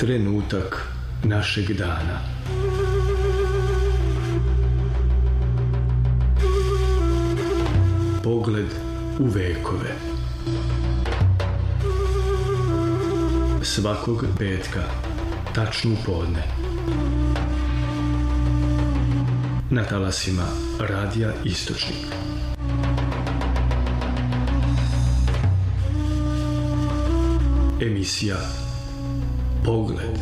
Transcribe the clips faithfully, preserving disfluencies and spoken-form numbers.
trenutak našeg dana. Pogled u vekove. Svakog petka, tačno u podne. Na talasima Radija Istočnik. Emisija Pogled.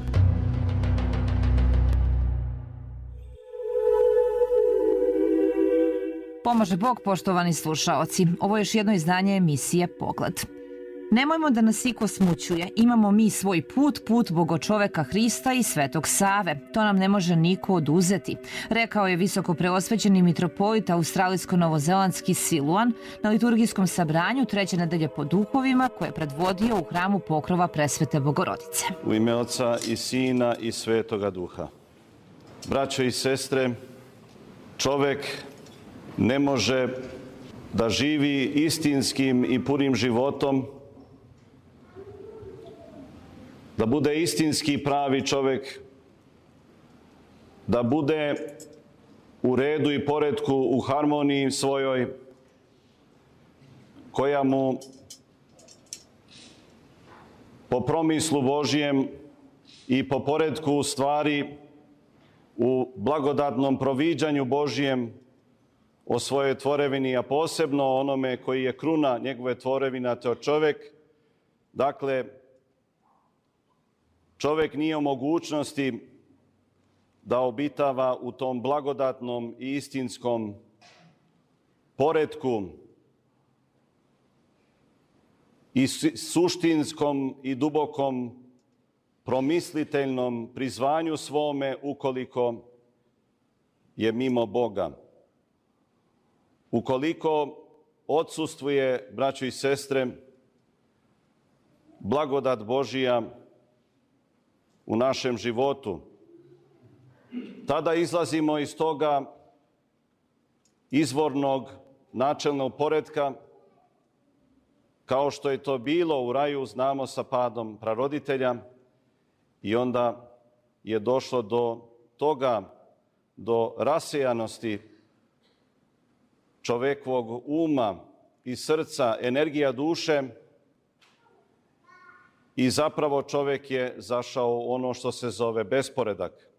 Pomaže Bog, poštovani slušaoci. Ovo je još jedno izdanje emisije Pogled. Nemojmo da nas iko smućuje. Imamo mi svoj put, put Bogočoveka Hrista i Svetog Save. To nam ne može niko oduzeti, rekao je visoko preosvećeni mitropolit australijsko-novozelandski Siluan na liturgijskom sabranju treće nedelje po duhovima koje je predvodio u hramu Pokrova Presvete Bogorodice. U ime Oca i Sina i Svetoga Duha. Braćo i sestre, čovek ne može da živi istinskim i punim životom, da bude istinski i pravi čovek, da bude u redu i poretku, u harmoniji svojoj, koja mu po promislu Božijem i po poretku stvari u blagodatnom proviđanju Božijem o svojoj tvorevini, a posebno onome koji je kruna njegove tvorevine, to je čovek. Dakle, čovek nije u mogućnosti da obitava u tom blagodatnom i istinskom poretku i suštinskom i dubokom promisliteljnom prizvanju svome ukoliko je mimo Boga. Ukoliko odsustvuje, braćo i sestre, blagodat Božija u našem životu, tada izlazimo iz toga izvornog načelnog poretka, kao što je to bilo u raju, znamo, sa padom praroditelja, i onda je došlo do toga, do rasejanosti čovekovog uma i srca, energija duše, i zapravo čovek je zašao u ono što se zove besporedak.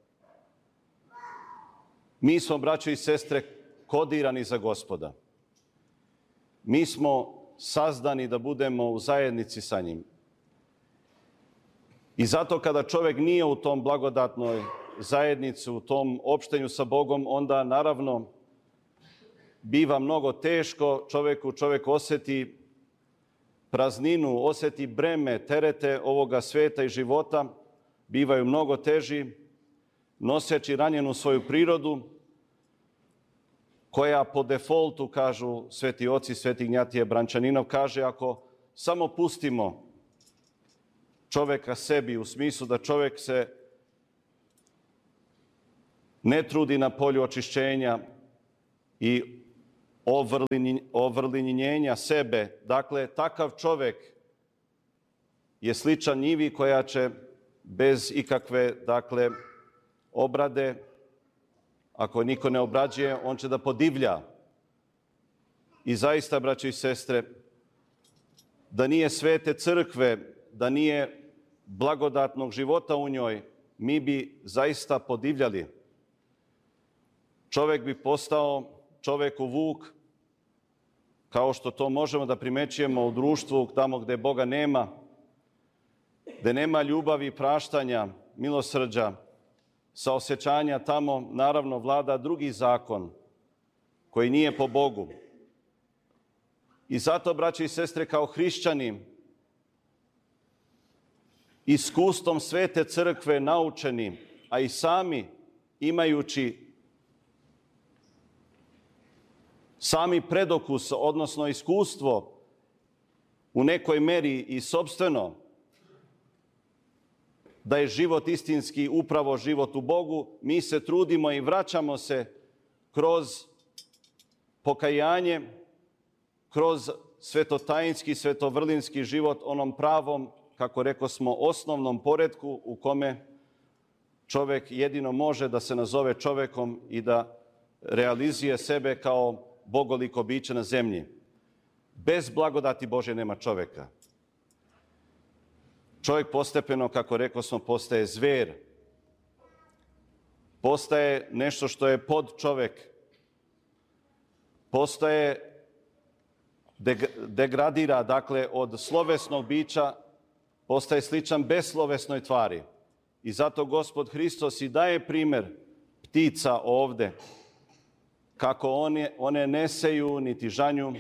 Mi smo, braćo i sestre, kodirani za Gospoda. Mi smo sazdani da budemo u zajednici sa njim. I zato kada čovek nije u tom blagodatnoj zajednici, u tom opštenju sa Bogom, onda naravno biva mnogo teško čoveku, čovek osjeti prazninu, osjeti breme, terete ovoga sveta i života, bivaju mnogo teži, noseći ranjenu svoju prirodu, koja po defaultu, kažu sveti oci, sveti Ignjatije Brančaninov, kaže, ako samo pustimo čoveka sebi, u smislu da čovek se ne trudi na polju očišćenja i ovrlinjenja sebe. Dakle, takav čovek je sličan njivi koja će bez ikakve, dakle, obrade, ako niko ne obrađuje, on će da podivlja. I zaista, braćo i sestre, da nije svete crkve, da nije blagodatnog života u njoj, mi bi zaista podivljali. Čovek bi postao čoveku vuk, kao što to možemo da primećujemo u društvu tamo gde Boga nema, gde nema ljubavi, praštanja, milosrđa, saosećanja, tamo naravno vlada drugi zakon koji nije po Bogu. I zato, braći i sestre, kao hrišćani, iskustvom svete crkve naučeni, a i sami imajući sami predokus, odnosno iskustvo u nekoj meri i sopstveno, da je život istinski upravo život u Bogu, mi se trudimo i vraćamo se kroz pokajanje, kroz svetotajinski, svetovrlinski život onom pravom kako rekao smo, osnovnom poretku u kome čovjek jedino može da se nazove čovjekom i da realizuje sebe kao bogoliko biće na zemlji. Bez blagodati Božje nema čovjeka. Čovjek postepeno, kako rekao smo, postaje zver. Postaje nešto što je pod čovjek. Postaje, degradira, dakle, od slovesnog bića, postaje sličan beslovesnoj tvari. I zato Gospod Hristos i daje primjer ptica ovde, kako one, one ne seju niti žanju.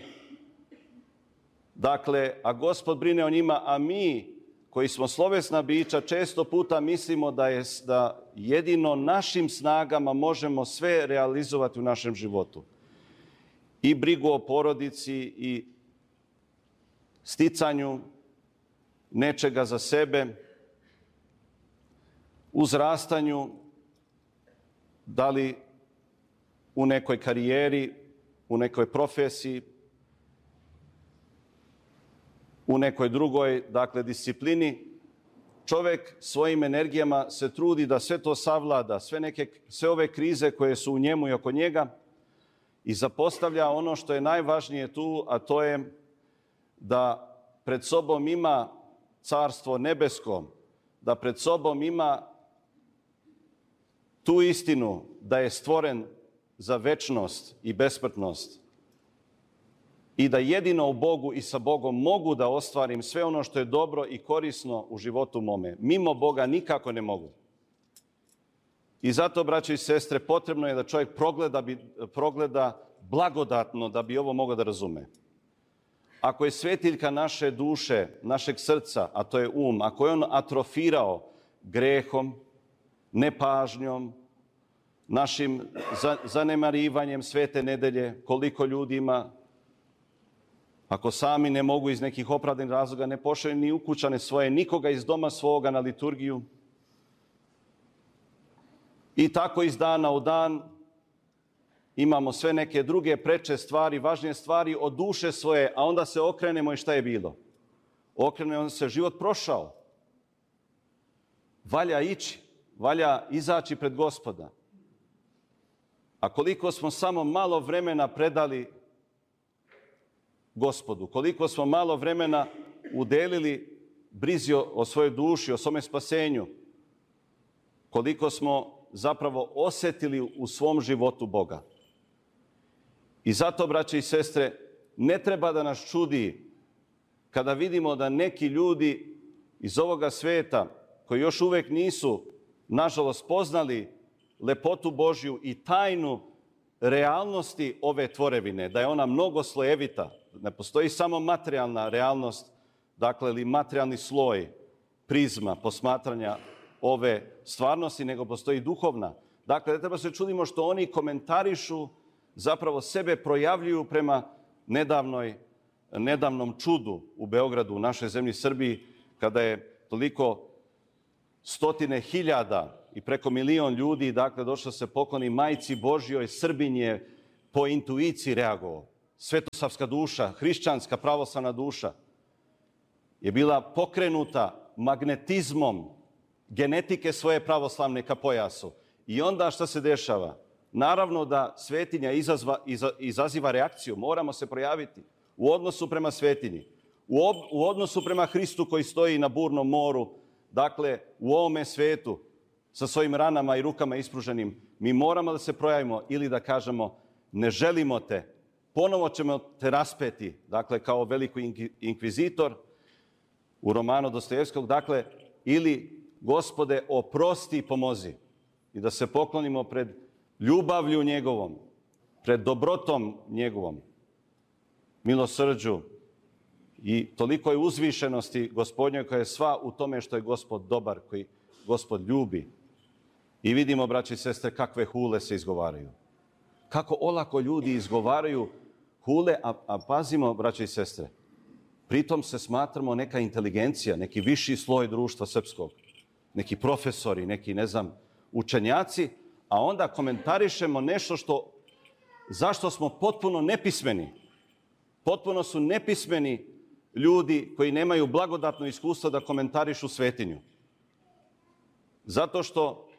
Dakle, a Gospod brine o njima, a mi koji smo slovesna bića često puta mislimo da je da jedino našim snagama možemo sve realizovati u našem životu. I brigu o porodici i sticanju nečega za sebe, uzrastanju, da li u nekoj karijeri, u nekoj profesiji, u nekoj drugoj, dakle, disciplini. Čovjek svojim energijama se trudi da sve to savlada, sve, neke, sve ove krize koje su u njemu i oko njega, i zapostavlja ono što je najvažnije tu, a to je da pred sobom ima carstvo nebesko, da pred sobom ima tu istinu da je stvoren za večnost i besmrtnost i da jedino u Bogu i sa Bogom mogu da ostvarim sve ono što je dobro i korisno u životu mome. Mimo Boga nikako ne mogu. I zato, braće i sestre, potrebno je da čovjek progleda, progleda blagodatno da bi ovo mogao da razume. Ako je svetiljka naše duše, našeg srca, a to je um, ako je on atrofirao grehom, nepažnjom, našim zanemarivanjem svete nedelje, koliko ljudi ima, ako sami ne mogu iz nekih opravdanih razloga, ne pošalju ni ukućane svoje, nikoga iz doma svoga na liturgiju, i tako iz dana u dan imamo sve neke druge preče stvari, važnije stvari od duše svoje, a onda se okrenemo i šta je bilo? Okrenemo se, život prošao. Valja ići, valja izaći pred Gospoda. A koliko smo samo malo vremena predali Gospodu, koliko smo malo vremena udelili brizi o svojoj duši, o svome spasenju, koliko smo zapravo osjetili u svom životu Boga. I zato, braće i sestre, ne treba da nas čudi kada vidimo da neki ljudi iz ovoga sveta, koji još uvijek nisu, nažalost, poznali lepotu Božju i tajnu realnosti ove tvorevine, da je ona mnogo slojevita, ne postoji samo materijalna realnost, dakle, ili materijalni sloj, prizma posmatranja ove stvarnosti, nego postoji duhovna. Dakle, ne treba se čudimo što oni komentarišu, zapravo sebe projavljuju prema nedavnoj, nedavnom čudu u Beogradu, u našoj zemlji Srbiji, kada je toliko stotine hiljada i preko milion ljudi, dakle, došlo se pokloni Majci Božjoj. Srbin je po intuiciji reagovao. Svetosavska duša, hrišćanska pravoslavna duša je bila pokrenuta magnetizmom genetike svoje pravoslavne ka pojasu. I onda šta se dešava? Naravno da svetinja izazva, iza, izaziva reakciju. Moramo se projaviti u odnosu prema svetinji, u, ob, u odnosu prema Hristu koji stoji na burnom moru, dakle, u ovome svetu, sa svojim ranama i rukama ispruženim. Mi moramo da se projavimo ili da kažemo ne želimo te, ponovo ćemo te raspeti, dakle, kao veliki inkvizitor u romanu Dostojevskog, dakle, ili Gospode, oprosti i pomozi. I da se poklonimo pred ljubavlju njegovom, pred dobrotom njegovom, milosrđu i toliko je uzvišenosti Gospodnjoj koja je sva u tome što je Gospod dobar, koji Gospod ljubi. I vidimo, braći i sestre, kakve hule se izgovaraju. Kako olako ljudi izgovaraju hule, a, a pazimo, braći i sestre, pritom se smatramo neka inteligencija, neki viši sloj društva srpskog, neki profesori, neki, ne znam, učenjaci, a onda komentarišemo nešto što, zašto smo potpuno nepismeni. Potpuno su nepismeni ljudi koji nemaju blagodatno iskustvo da komentarišu svetinju. Zato što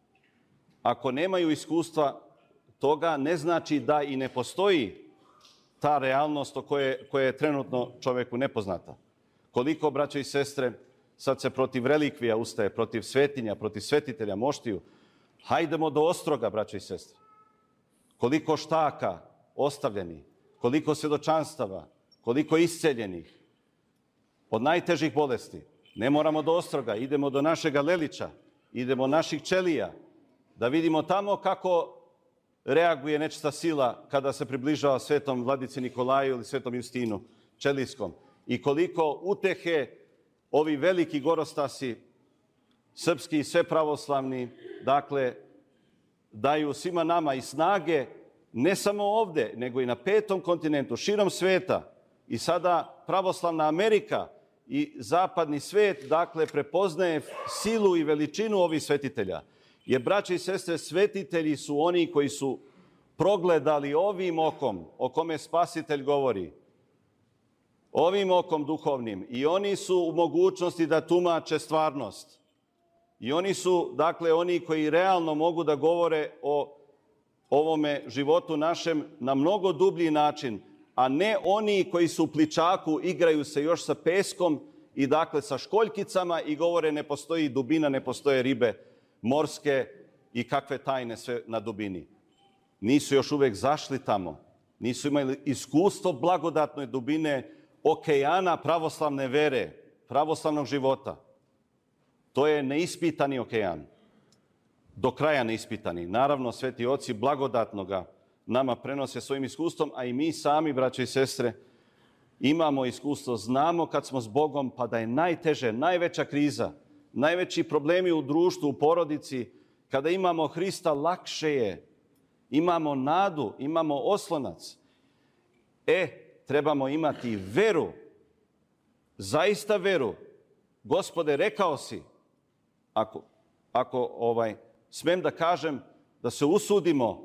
ako nemaju iskustva toga, ne znači da i ne postoji ta realnost o koje, koja je trenutno čoveku nepoznata. Koliko, braćo i sestre, sad se protiv relikvija ustaje, protiv svetinja, protiv svetitelja, moštiju. Hajdemo do ostroga, braćo i sestre. Koliko štaka ostavljeni, koliko svjedočanstava, koliko isceljenih od najtežih bolesti. Ne moramo do ostroga, idemo do našega Lelića, idemo naših ćelija, da vidimo tamo kako reaguje nečista sila kada se približava svetom vladici Nikolaju ili svetom Justinu Ćelijskom. I koliko utehe ovi veliki gorostasi, srpski i sve pravoslavni, dakle, daju svima nama i snage, ne samo ovde, nego i na petom kontinentu, širom sveta. I sada pravoslavna Amerika i zapadni svet, dakle, prepoznaje silu i veličinu ovih svetitelja. Jer, braće i sestre, svetitelji su oni koji su progledali ovim okom o kome Spasitelj govori, ovim okom duhovnim, i oni su u mogućnosti da tumače stvarnost. I oni su, dakle, oni koji realno mogu da govore o ovome životu našem na mnogo dublji način, a ne oni koji su u pličaku, igraju se još sa peskom i, dakle, sa školjkicama i govore ne postoji dubina, ne postoje ribe morske i kakve tajne sve na dubini. Nisu još uvek zašli tamo. Nisu imali iskustvo blagodatne dubine okeana pravoslavne vere, pravoslavnog života. To je neispitani okean. Do kraja neispitani. Naravno, sveti oci blagodatno ga nama prenose svojim iskustvom, a i mi sami, braće i sestre, imamo iskustvo, znamo kad smo s Bogom, pa da je najteže, najveća kriza, najveći problemi u društvu, u porodici, kada imamo Hrista, lakše je. Imamo nadu, imamo oslonac. E, trebamo imati veru, zaista veru. Gospode, rekao si, ako, ako ovaj, smem da kažem, da se usudimo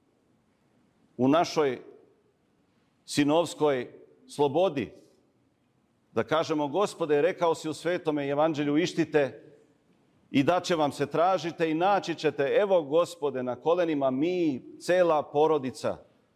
u našoj sinovskoj slobodi, da kažemo, Gospode, rekao si u Svetome evanđelju, ištite i da će vam se, tražite i naći ćete. Evo, Gospode, na kolenima mi, cela porodica,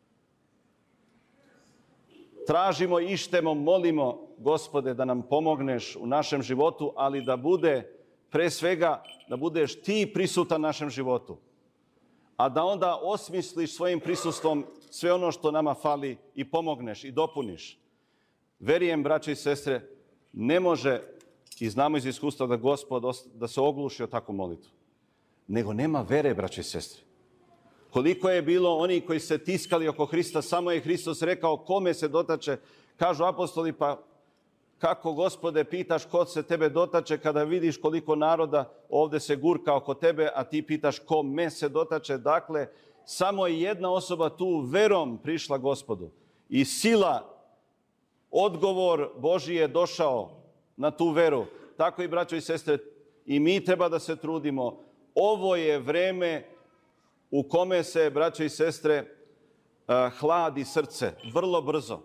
tražimo, ištemo, molimo, Gospode, da nam pomogneš u našem životu, ali da bude, pre svega, da budeš ti prisutan našem životu. A da onda osmisliš svojim prisustvom sve ono što nama fali i pomogneš i dopuniš. Verujem, braće i sestre, ne može, i znamo iz iskustva da Gospod da se ogluši o takvu molitvu. Nego nema vere, braće i sestre. Koliko je bilo oni koji se tiskali oko Hrista, samo je Hristos rekao kome se dotače. Kažu apostoli, pa kako, Gospode, pitaš ko se tebe dotače kada vidiš koliko naroda ovde se gurka oko tebe, a ti pitaš kome se dotače. Dakle, samo je jedna osoba tu verom prišla Gospodu. I sila, odgovor Božji je došao na tu veru. Tako i, braćo i sestre, i mi treba da se trudimo. Ovo je vreme u kome se, braćo i sestre, hladi srce. Vrlo brzo.